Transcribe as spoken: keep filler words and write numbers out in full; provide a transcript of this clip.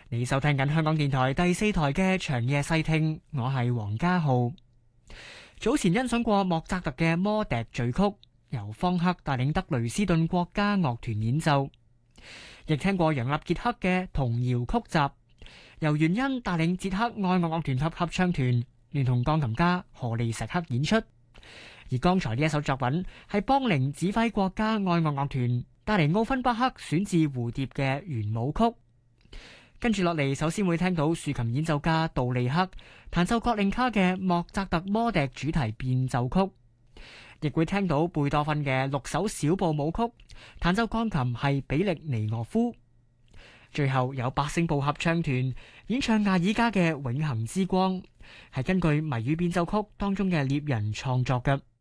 你收聽緊香港電台第四台嘅長夜細聽，我係黃家浩。早前欣賞過莫扎特嘅魔笛序曲，由方克帶領德累斯頓國家樂團演奏，亦聽過楊立傑克嘅童謠曲集，由袁恩帶領捷克愛樂樂團及合唱團聯同鋼琴家荷利石克演出。而剛才呢一首作品係邦寧指揮國家愛樂樂團帶嚟奧芬巴克選自蝴蝶嘅圓舞曲。跟住落嚟，首先會聽到豎琴演奏家杜利克彈奏葛令卡嘅莫扎特魔笛主題變奏曲，亦會聽到貝多芬嘅六首小步舞曲，彈奏鋼琴係比力尼俄夫。最後有百聲部合唱團演唱亞爾加嘅永恆之光，係根據謎語變奏曲當中嘅獵人創作嘅。